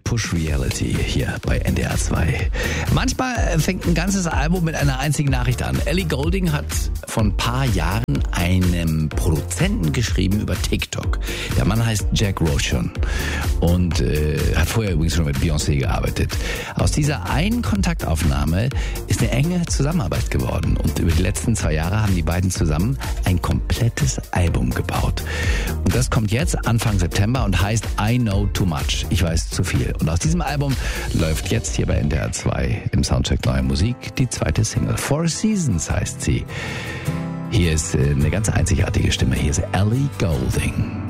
Push Reality hier bei NDR 2. Manchmal fängt ein ganzes Album mit einer einzigen Nachricht an. Ellie Goulding hat vor ein paar Jahren einem Produzenten geschrieben über TikTok. Der Mann heißt Jack Rochon und hat vorher übrigens schon mit Beyoncé gearbeitet. Aus dieser einen Kontaktaufnahme ist eine enge Zusammenarbeit geworden und über die letzten 2 Jahre haben die beiden zusammen ein komplettes Album gebaut. Und das kommt jetzt Anfang September und heißt I Know Too Much. Ich weiß zu viel. Und aus diesem Album läuft jetzt hier bei NDR 2 im Soundcheck Neue Musik die zweite Single. Four Seasons heißt sie. Hier ist eine ganz einzigartige Stimme. Hier ist Ellie Goulding.